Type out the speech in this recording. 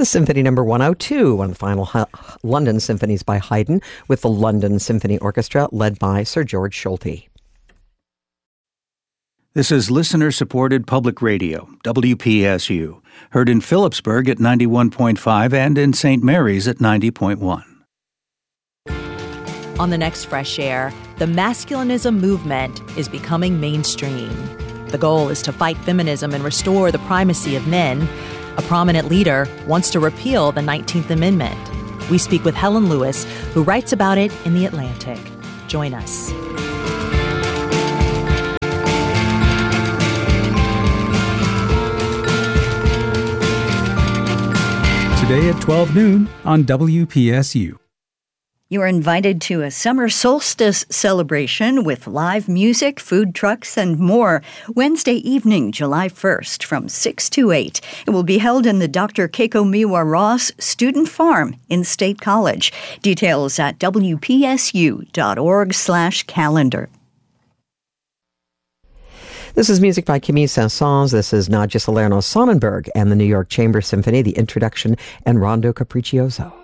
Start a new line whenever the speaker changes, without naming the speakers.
the Symphony Number 102, one of the final London symphonies by Haydn, with the London Symphony Orchestra led by Sir George Solti.
This is listener-supported public radio, WPSU, heard in Phillipsburg at 91.5 and in St. Mary's at 90.1.
On the next Fresh Air, the masculinism movement is becoming mainstream. The goal is to fight feminism and restore the primacy of men. A prominent leader wants to repeal the 19th Amendment. We speak with Helen Lewis, who writes about it in The Atlantic. Join us.
Today at 12 noon on WPSU.
You are invited to a summer solstice celebration with live music, food trucks, and more Wednesday evening, July 1st from 6 to 8. It will be held in the Dr. Keiko Miwa Ross Student Farm in State College. Details at wpsu.org/calendar.
This is music by Camille Saint-Saëns. This is Nadia Salerno Sonnenberg and the New York Chamber Symphony, the introduction, and Rondo Capriccioso.